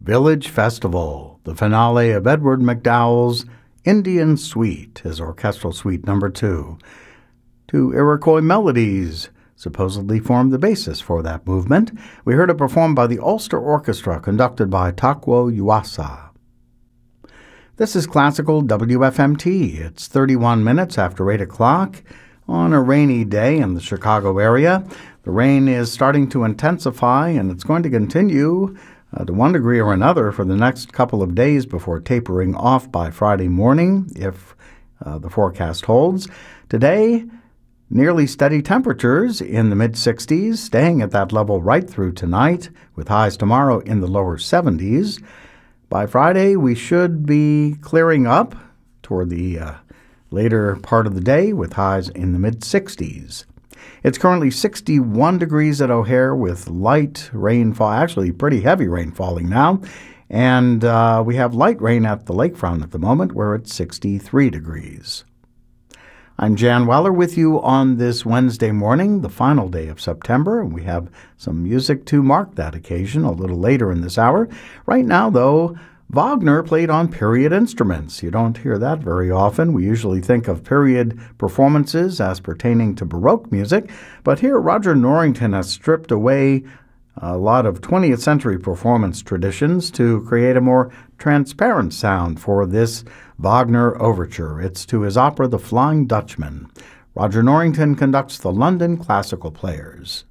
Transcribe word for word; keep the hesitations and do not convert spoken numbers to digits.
Village Festival, the finale of Edward MacDowell's Indian Suite, his orchestral suite number two. Two Iroquois melodies supposedly formed the basis for that movement. We heard it performed by the Ulster Orchestra, conducted by Takwo Yuasa. This is Classical W F M T. It's thirty-one minutes after eight o'clock on a rainy day in the Chicago area. The rain is starting to intensify, and it's going to continue uh, to one degree or another for the next couple of days before tapering off by Friday morning, if uh, the forecast holds. Today, nearly steady temperatures in the mid sixties, staying at that level right through tonight, with highs tomorrow in the lower seventies. By Friday, we should be clearing up toward the uh, later part of the day, with highs in the mid sixties. It's currently sixty-one degrees at O'Hare with light rainfall, actually pretty heavy rain falling now. And uh, we have light rain at the lakefront at the moment, where it's sixty-three degrees. I'm Jan Weller with you on this Wednesday morning, the final day of September, and we have some music to mark that occasion a little later in this hour. Right now, though, Wagner played on period instruments. You don't hear that very often. We usually think of period performances as pertaining to Baroque music, but here Roger Norrington has stripped away a lot of twentieth century performance traditions to create a more transparent sound for this Wagner overture. It's to his opera The Flying Dutchman. Roger Norrington conducts the London Classical Players.